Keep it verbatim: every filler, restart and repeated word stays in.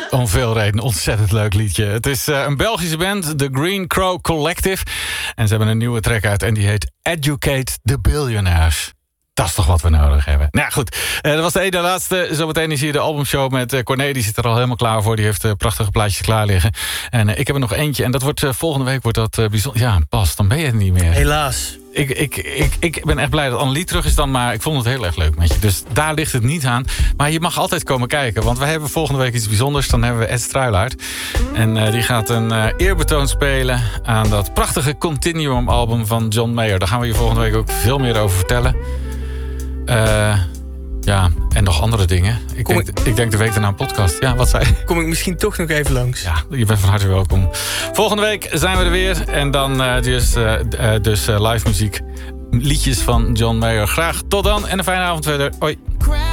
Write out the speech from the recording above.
Om veel redenen. Ontzettend leuk liedje. Het is uh, een Belgische band, The Green Crow Collective. En ze hebben een nieuwe track uit en die heet Educate the Billionaires. Dat is toch wat we nodig hebben. Nou ja, goed. Uh, dat was de ene laatste. Zometeen is hier de albumshow met uh, Corné. Die zit er al helemaal klaar voor. Die heeft uh, prachtige plaatjes klaar liggen. En uh, ik heb er nog eentje. En dat wordt uh, volgende week wordt dat uh, bijzonder. Ja, Bas, dan ben je het niet meer. Helaas. Ik, ik, ik, ik ben echt blij dat Annelies terug is dan, maar ik vond het heel erg leuk met je. Dus daar ligt het niet aan. Maar je mag altijd komen kijken, want we hebben volgende week iets bijzonders. Dan hebben we Ed Struilaert. En uh, die gaat een uh, eerbetoon spelen aan dat prachtige Continuum-album van John Mayer. Daar gaan we je volgende week ook veel meer over vertellen. Uh, ja, en nog andere dingen. Ik denk, ik... ik denk de week daarna een podcast. Ja, wat zei je? Kom ik misschien toch nog even langs? Ja, je bent van harte welkom. Volgende week zijn we er weer. En dan uh, dus, uh, uh, dus uh, live muziek. Liedjes van John Mayer. Graag tot dan en een fijne avond verder. Hoi.